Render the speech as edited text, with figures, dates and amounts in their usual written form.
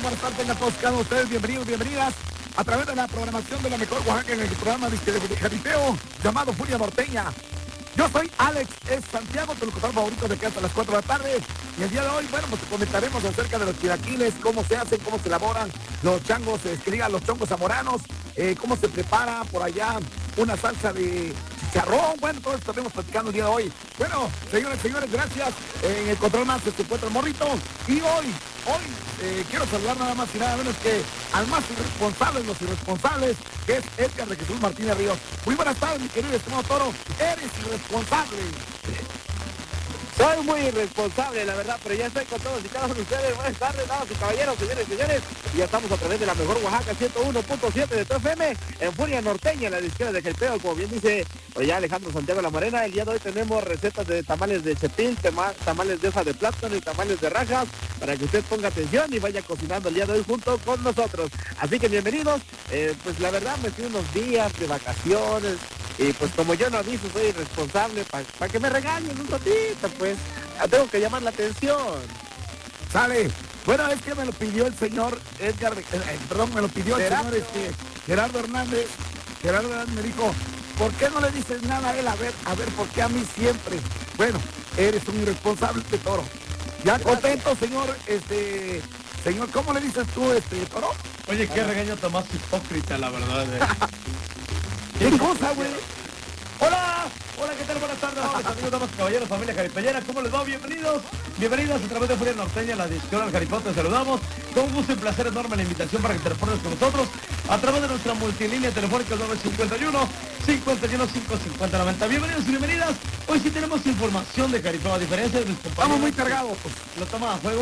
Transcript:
buenas tardes, tengan todos cada uno de ustedes bienvenidos, bienvenidas a través de la programación de la mejor Oaxaca en el programa de jaripeo llamado Furia Norteña. Yo soy Alex S. Santiago, tu locutor favorito de aquí hasta las 4 de la tarde. Y el día de hoy, bueno, pues comentaremos acerca de los chilaquiles, cómo se hacen, cómo se elaboran, los changos, los chongos zamoranos, cómo se prepara por allá una salsa de chicharrón. Bueno, todo esto estaremos platicando el día de hoy. Bueno, señores, gracias. En el control más se encuentra el morrito. Y hoy quiero saludar nada más y nada menos que al más irresponsable de los irresponsables, que es Edgar de Jesús Martínez Ríos. Muy buenas tardes, mi querido estimado Toro. Eres irresponsable. Soy muy irresponsable, la verdad, pero ya estoy con todos y cada uno de ustedes. Buenas tardes, damas y caballeros, señores. Y ya estamos a través de la mejor Oaxaca 101.7 de tu FM, en Furia Norteña, en la disquera de Jaripeo, como bien dice ya Alejandro Santiago La Morena. El día de hoy tenemos recetas de tamales de chepil, tamales de hoja de plátano y tamales de rajas, para que usted ponga atención y vaya cocinando el día de hoy junto con nosotros. Así que bienvenidos. Pues la verdad me fui unos días de vacaciones, y pues como yo no aviso, soy irresponsable, para que me regañen un ratito, pues tengo que llamar la atención. Sale. Bueno, es que me lo pidió el señor Edgar, perdón, me lo pidió el señor Gerardo Hernández. Gerardo Hernández me dijo, ¿por qué no le dices nada a él? A ver, ¿por qué a mí siempre? Bueno, eres un irresponsable, Toro. Ya contento, señor, señor, ¿cómo le dices tú, Toro? Oye, qué regaño tan más hipócrita, la verdad. ¿Qué cosa, güey? Hola, ¿qué tal? Buenas tardes, amigos, damas y caballeros, familia jaripellera, ¿cómo les va? Bienvenidos a través de Furia Norteña, la disquera del Jaripeo, te saludamos. Con gusto y placer enorme la invitación para que te reportes con nosotros a través de nuestra multilínea telefónica 951-5155090. Bienvenidos y bienvenidas. Hoy sí tenemos información de Jaripeo, a diferencia de mis compañeros. Estamos muy cargados. Lo toma a juego.